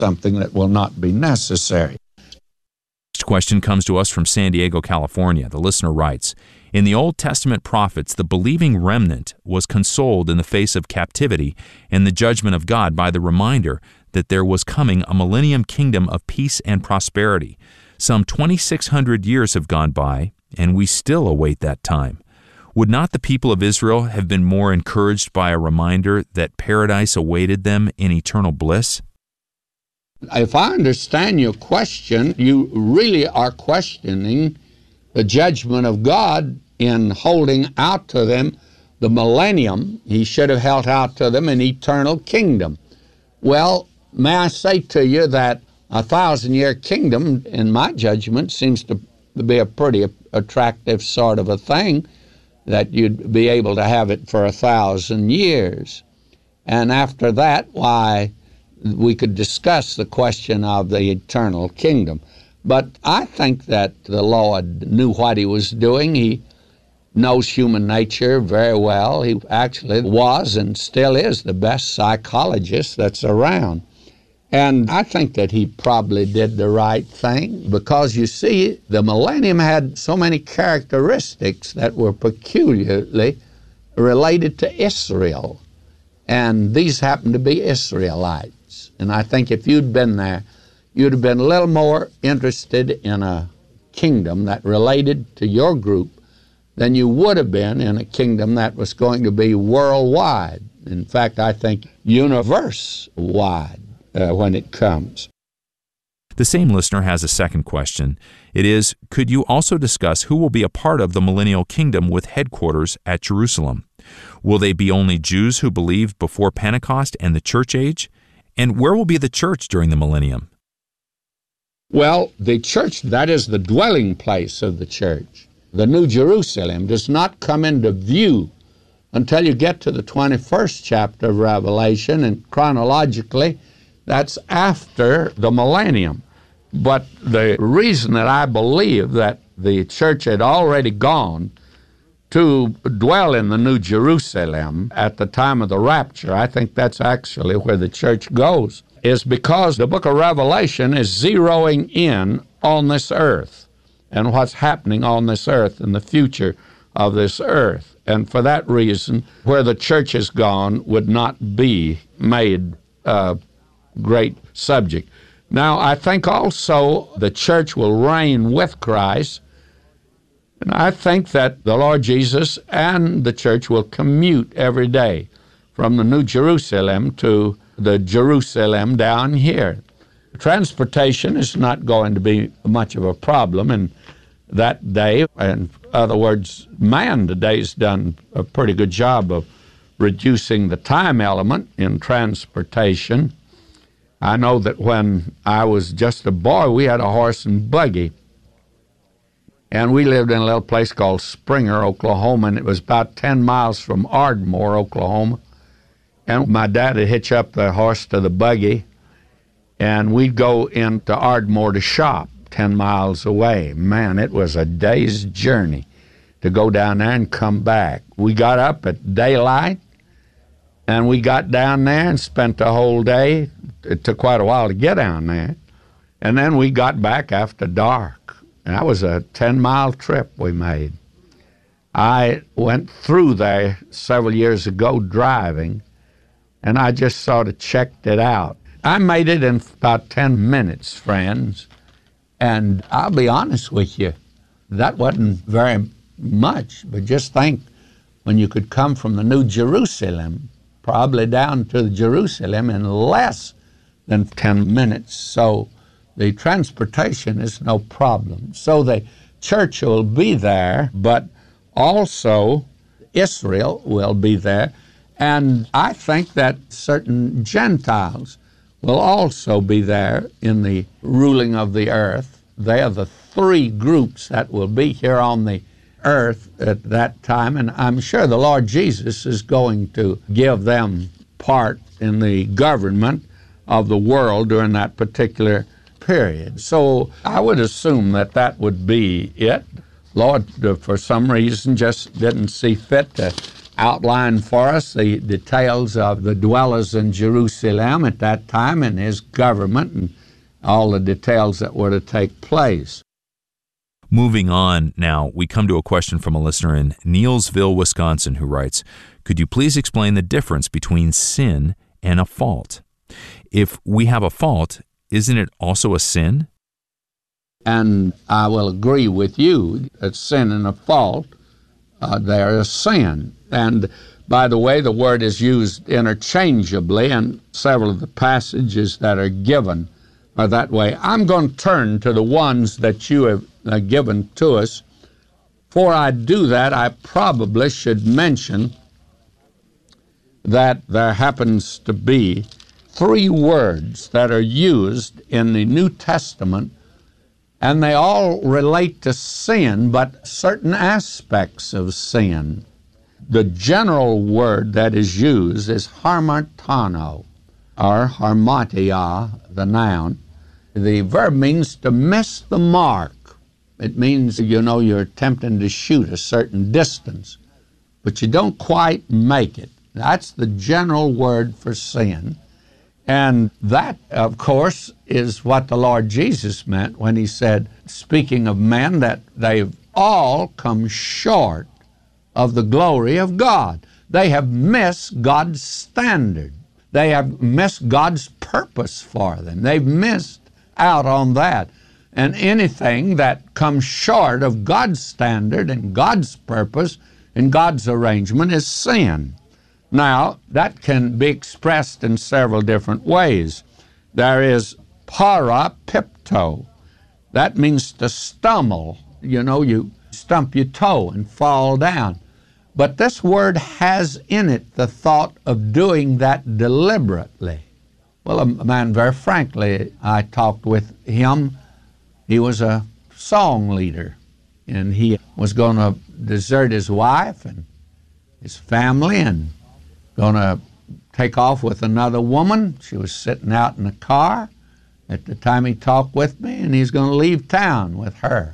something that will not be necessary. Next question comes to us from San Diego, California. The listener writes, in the Old Testament prophets, the believing remnant was consoled in the face of captivity and the judgment of God by the reminder that there was coming a millennium kingdom of peace and prosperity. Some 2,600 years have gone by, and we still await that time. Would not the people of Israel have been more encouraged by a reminder that paradise awaited them in eternal bliss? If I understand your question, you really are questioning the judgment of God in holding out to them the millennium. He should have held out to them an eternal kingdom. Well, may I say to you that a 1,000-year kingdom, in my judgment, seems to be a pretty attractive sort of a thing, that you'd be able to have it for 1,000 years. And after that, why, we could discuss the question of the eternal kingdom. But I think that the Lord knew what he was doing. He knows human nature very well. He actually was and still is the best psychologist that's around. And I think that he probably did the right thing because, you see, the millennium had so many characteristics that were peculiarly related to Israel. And these happened to be Israelites. And I think if you'd been there, you'd have been a little more interested in a kingdom that related to your group than you would have been in a kingdom that was going to be worldwide. In fact, I think universe-wide when it comes. The same listener has a second question. It is, could you also discuss who will be a part of the millennial kingdom with headquarters at Jerusalem? Will they be only Jews who believed before Pentecost and the church age? And where will be the church during the millennium? Well, the church, that is the dwelling place of the church. The New Jerusalem does not come into view until you get to the 21st chapter of Revelation, and chronologically, that's after the millennium. But the reason that I believe that the church had already gone to dwell in the New Jerusalem at the time of the rapture, I think that's actually where the church goes, is because the book of Revelation is zeroing in on this earth and what's happening on this earth and the future of this earth. And for that reason, where the church is gone would not be made a great subject. Now, I think also the church will reign with Christ, and I think that the Lord Jesus and the church will commute every day from the New Jerusalem to the Jerusalem down here. Transportation is not going to be much of a problem in that day. In other words, man today has done a pretty good job of reducing the time element in transportation. I know that when I was just a boy, we had a horse and buggy, and we lived in a little place called Springer, Oklahoma, and it was about 10 miles from Ardmore, Oklahoma. And my dad would hitch up the horse to the buggy, and we'd go into Ardmore to shop 10 miles away. Man, it was a day's journey to go down there and come back. We got up at daylight, and we got down there and spent the whole day. It took quite a while to get down there. And then we got back after dark. And that was a 10-mile trip we made. I went through there several years ago driving, and I just sort of checked it out. I made it in about 10 minutes, friends. And I'll be honest with you, that wasn't very much. But just think, when you could come from the New Jerusalem, probably down to Jerusalem in less than 10 minutes. So the transportation is no problem. So the church will be there, but also Israel will be there. And I think that certain Gentiles will also be there in the ruling of the earth. They are the three groups that will be here on the earth at that time, and I'm sure the Lord Jesus is going to give them part in the government of the world during that particular period. So I would assume that that would be it. Lord, for some reason, just didn't see fit to outlined for us the details of the dwellers in Jerusalem at that time and his government and all the details that were to take place. Moving on now, we come to a question from a listener in Neillsville, Wisconsin, who writes, "Could you please explain the difference between sin and a fault? If we have a fault, isn't it also a sin?" And I will agree with you that sin and a fault, there is sin. And by the way, the word is used interchangeably, and several of the passages that are given are that way. I'm going to turn to the ones that you have given to us. Before I do that, I probably should mention that there happens to be 3 words that are used in the New Testament, and they all relate to sin, but certain aspects of sin. The general word that is used is hamartano, or harmatia, the noun. The verb means to miss the mark. It means, you're attempting to shoot a certain distance, but you don't quite make it. That's the general word for sin. And that, of course, is what the Lord Jesus meant when he said, speaking of men, that they've all come short of the glory of God. They have missed God's standard. They have missed God's purpose for them. They've missed out on that. And anything that comes short of God's standard and God's purpose and God's arrangement is sin. Now, that can be expressed in several different ways. There is parapipto. That means to stumble. You stump your toe and fall down. But this word has in it the thought of doing that deliberately. Well, a man, very frankly, I talked with him. He was a song leader, and he was going to desert his wife and his family and going to take off with another woman. She was sitting out in the car at the time he talked with me, and he's going to leave town with her.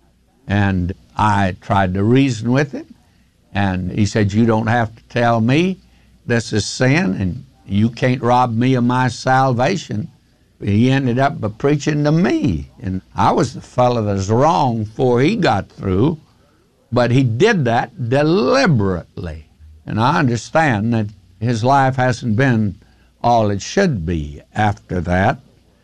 And I tried to reason with him, and he said, "You don't have to tell me this is sin, and you can't rob me of my salvation." He ended up preaching to me, and I was the fellow that was wrong before he got through, but he did that deliberately. And I understand that his life hasn't been all it should be after that.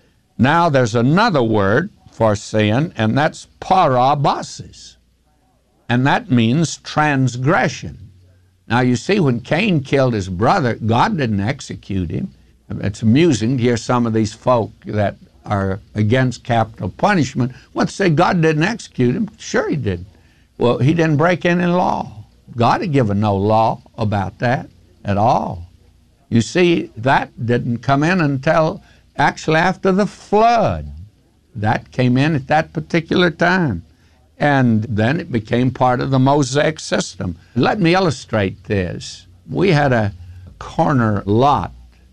Now there's another word for sin, and that's parabasis, and that means transgression. Now you see, when Cain killed his brother, God didn't execute him. It's amusing to hear some of these folk that are against capital punishment want to say God didn't execute him. Sure he did. Well, he didn't break any law. God had given no law about that at all. You see, that didn't come in until actually after the flood. That came in at that particular time. And then it became part of the Mosaic system. Let me illustrate this. We had a corner lot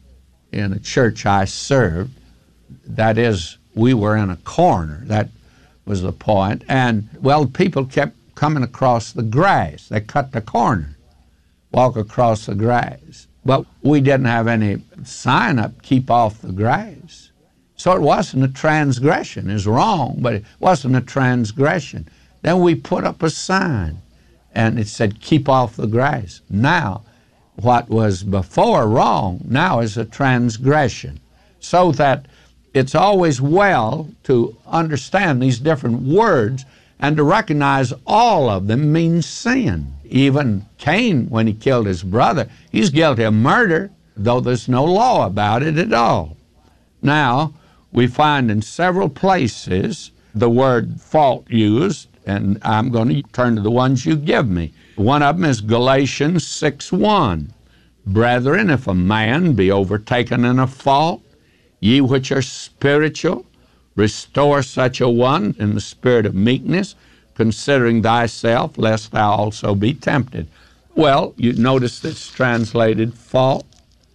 in a church I served. That is, we were in a corner. That was the point. And, well, people kept coming across the grass. They cut the corner, walk across the grass. But we didn't have any sign up, "Keep off the grass." So it wasn't a transgression. It was wrong, but it wasn't a transgression. Then we put up a sign, and it said, "Keep off the grass." Now, what was before wrong now is a transgression. So that it's always well to understand these different words and to recognize all of them mean sin. Even Cain, when he killed his brother, he's guilty of murder, though there's no law about it at all. Now, we find in several places the word fault used, and I'm going to turn to the ones you give me. One of them is Galatians 6:1. "Brethren, if a man be overtaken in a fault, ye which are spiritual, restore such a one in the spirit of meekness, considering thyself, lest thou also be tempted." Well, you notice it's translated fault,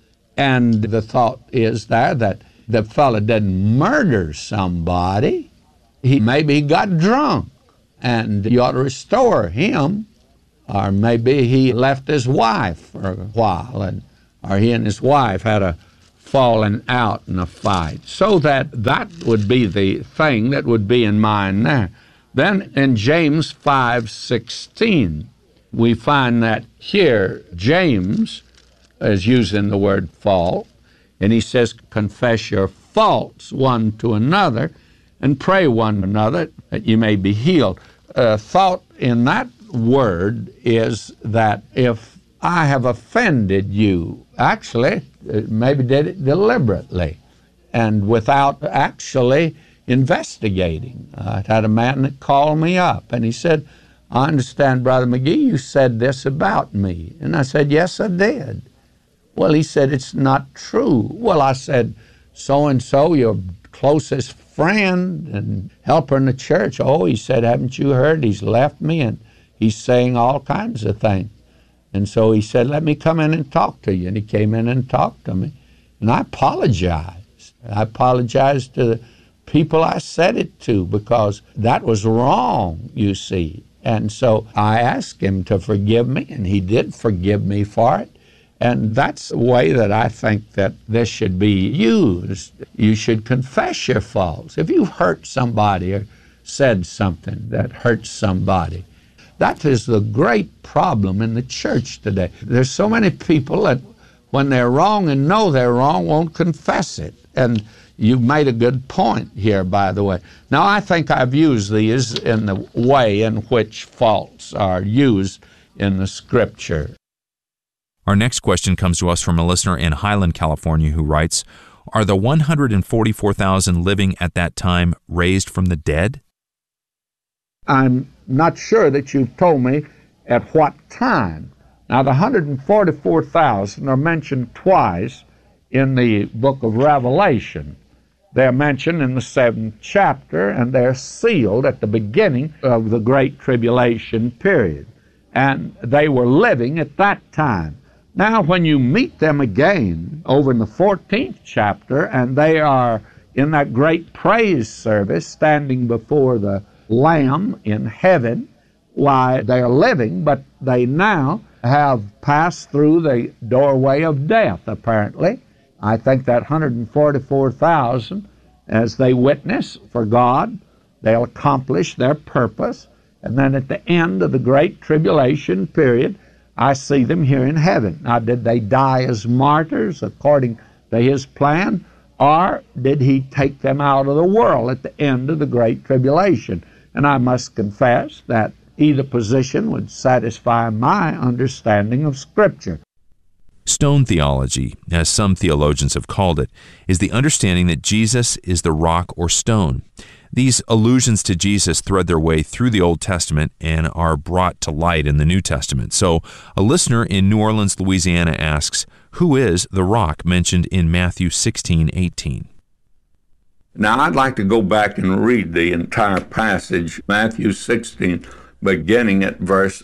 and the thought is there that the fellow didn't murder somebody. Maybe he got drunk, and you ought to restore him Or maybe he left his wife for a while, or he and his wife had a falling out in a fight. So that would be the thing that would be in mind there. Then in James 5:16, we find that here James is using the word fault, and he says, confess your faults one to another and pray one another that you may be healed. Thought in that word is that if I have offended you, actually, maybe did it deliberately and without actually investigating. I had a man that called me up, and he said, I understand, Brother McGee, you said this about me. And I said, yes, I did. Well, he said, it's not true. Well, I said, so-and-so, your closest friend and helper in the church. Oh, he said, haven't you heard? He's left me, and he's saying all kinds of things. And so he said, let me come in and talk to you. And he came in and talked to me. And I apologized. I apologized to the people I said it to, because that was wrong, you see. And so I asked him to forgive me, and he did forgive me for it. And that's the way that I think that this should be used. You should confess your faults. If you hurt somebody or said something that hurts somebody, that is the great problem in the church today. There's so many people that when they're wrong and know they're wrong won't confess it. And you made a good point here, by the way. Now, I think I've used these in the way in which faults are used in the Scripture. Our next question comes to us from a listener in Highland, California, who writes, are the 144,000 living at that time raised from the dead? I'm not sure that you've told me at what time. Now, the 144,000 are mentioned twice in the book of Revelation. They're mentioned in the 7th chapter, and they're sealed at the beginning of the Great Tribulation period. And they were living at that time. Now, when you meet them again over in the 14th chapter, and they are in that great praise service standing before the Lamb in heaven, why, they are living, but they now have passed through the doorway of death, apparently. I think that 144,000, as they witness for God, they'll accomplish their purpose. And then at the end of the Great Tribulation period, I see them here in heaven. Now, did they die as martyrs according to His plan, or did He take them out of the world at the end of the Great Tribulation? And I must confess that either position would satisfy my understanding of Scripture. Stone theology, as some theologians have called it, is the understanding that Jesus is the rock or stone. These allusions to Jesus thread their way through the Old Testament and are brought to light in the New Testament. So, a listener in New Orleans, Louisiana asks, who is the rock mentioned in Matthew 16:18? Now, I'd like to go back and read the entire passage, Matthew 16, beginning at verse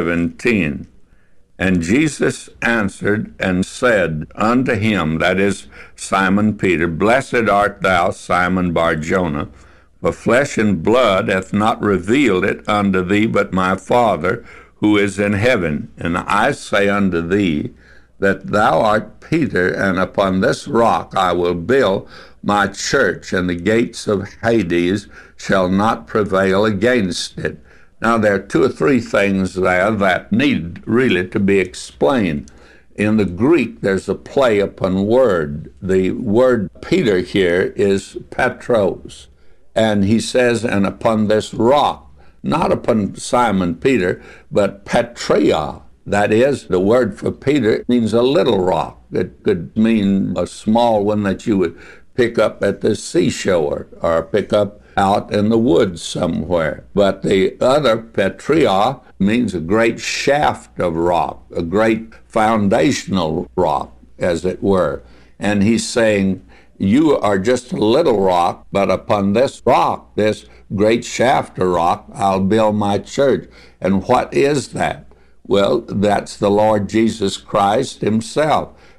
17. And Jesus answered and said unto him, that is Simon Peter, Blessed art thou, Simon Bar-Jonah, for flesh and blood hath not revealed it unto thee, but my Father who is in heaven. And I say unto thee, that thou art Peter, and upon this rock I will build my church, and the gates of Hades shall not prevail against it. Now, there are two or three things there that need really to be explained. In the Greek, there's a play upon word. The word Peter here is Petros. And he says, and upon this rock, not upon Simon Peter, but Petria. That is, the word for Peter means a little rock. It could mean a small one that you would pick up at the seashore or pick up out in the woods somewhere. But the other, Petria, means a great shaft of rock, a great foundational rock, as it were. And he's saying, you are just a little rock, but upon this rock, this great shaft of rock, I'll build my church. And what is that? Well, that's the Lord Jesus Christ himself.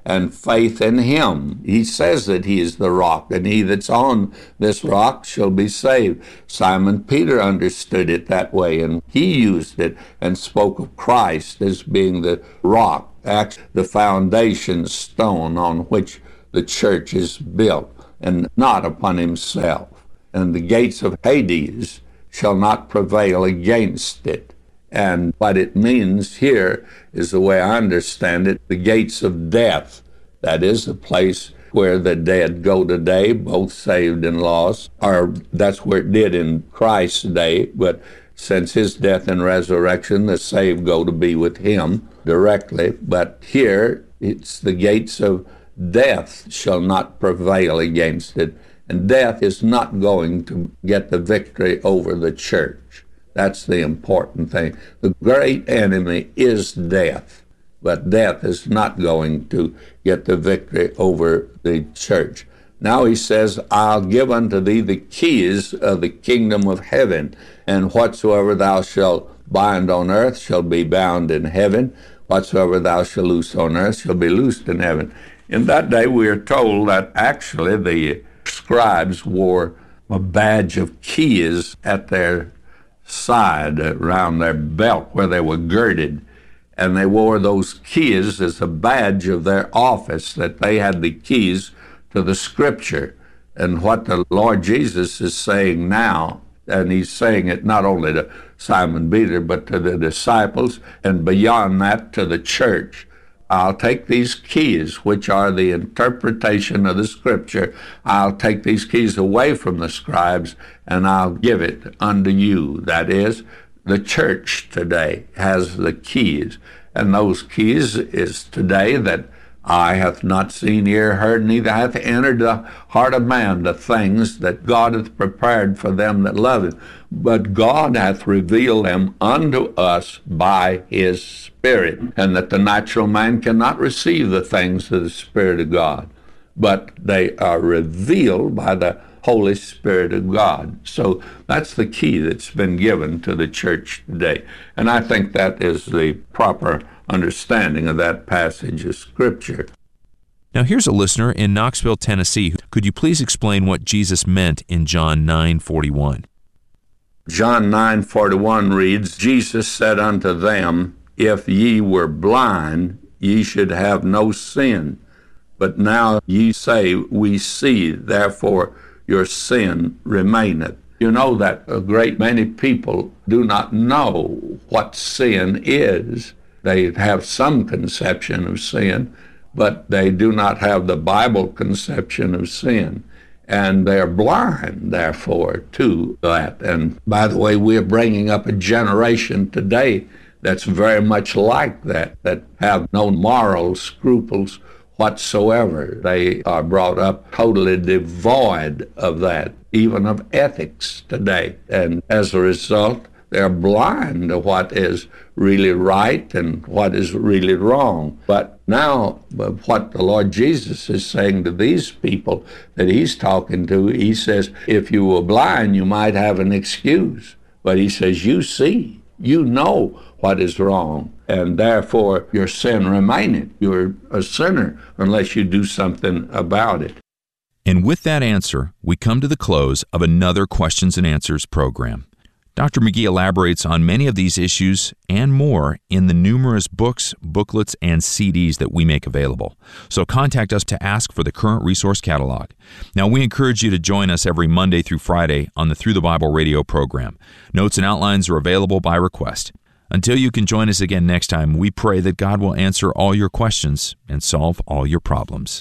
and faith in him. He says that he is the rock, and he that's on this rock shall be saved. Simon Peter understood it that way, and he used it and spoke of Christ as being the rock, actually the foundation stone on which the church is built, and not upon himself. And the gates of Hades shall not prevail against it. And what it means here is, the way I understand it, the gates of death. That is the place where the dead go today, both saved and lost, or that's where it did in Christ's day, but since his death and resurrection, the saved go to be with him directly. But here, it's the gates of death shall not prevail against it. And death is not going to get the victory over the church. That's the important thing. The great enemy is death, but death is not going to get the victory over the church. Now he says, I'll give unto thee the keys of the kingdom of heaven, and whatsoever thou shalt bind on earth shall be bound in heaven. Whatsoever thou shalt loose on earth shall be loosed in heaven. In that day we are told that actually the scribes wore a badge of keys at their side, around their belt where they were girded, and they wore those keys as a badge of their office, that they had the keys to the Scripture. And what the Lord Jesus is saying now, and he's saying it not only to Simon Peter, but to the disciples, and beyond that to the church, I'll take these keys, which are the interpretation of the Scripture, I'll take these keys away from the scribes, and I'll give it unto you. That is, the church today has the keys. And those keys is today that eye hath not seen, ear heard, neither hath entered the heart of man the things that God hath prepared for them that love him. But God hath revealed them unto us by his Spirit, and that the natural man cannot receive the things of the Spirit of God, but they are revealed by the Holy Spirit of God. So that's the key that's been given to the church today. And I think that is the proper understanding of that passage of Scripture. Now here's a listener in Knoxville, Tennessee. Could you please explain what Jesus meant in John 9:41? John 9:41 reads, Jesus said unto them, If ye were blind, ye should have no sin. But now ye say, We see, therefore your sin remaineth. You know that a great many people do not know what sin is. They have some conception of sin, but they do not have the Bible conception of sin. And they're blind, therefore, to that. And by the way, we're bringing up a generation today that's very much like that have no moral scruples whatsoever. They are brought up totally devoid of that, even of ethics today. And as a result, they're blind to what is really right and what is really wrong. But now, what the Lord Jesus is saying to these people that he's talking to, he says, if you were blind, you might have an excuse. But he says, you see, you know what is wrong, and therefore your sin remaineth. You're a sinner unless you do something about it. And with that answer, we come to the close of another Questions and Answers program. Dr. McGee elaborates on many of these issues and more in the numerous books, booklets, and CDs that we make available. So contact us to ask for the current resource catalog. Now, we encourage you to join us every Monday through Friday on the Through the Bible radio program. Notes and outlines are available by request. Until you can join us again next time, we pray that God will answer all your questions and solve all your problems.